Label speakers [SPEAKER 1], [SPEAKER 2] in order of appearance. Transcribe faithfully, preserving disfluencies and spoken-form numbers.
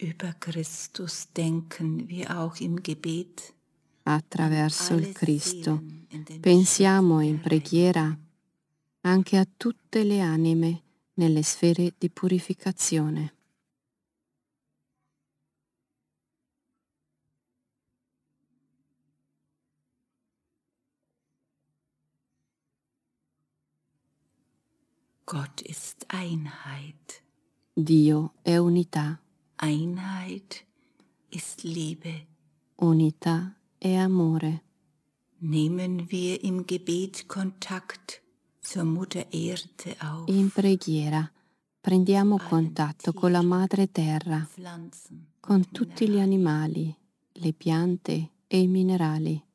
[SPEAKER 1] über Christus denken wir auch im Gebet.
[SPEAKER 2] Attraverso il Cristo pensiamo in preghiera anche a tutte le anime nelle sfere di purificazione.
[SPEAKER 1] Gott ist Einheit.
[SPEAKER 2] Dio è unità.
[SPEAKER 1] Einheit ist Liebe.
[SPEAKER 2] Unità è amore.
[SPEAKER 1] Nehmen wir im Gebet Kontakt zur Mutter Erde auf.
[SPEAKER 2] In preghiera prendiamo contatto con la Madre Terra, con tutti gli animali, le piante e i minerali.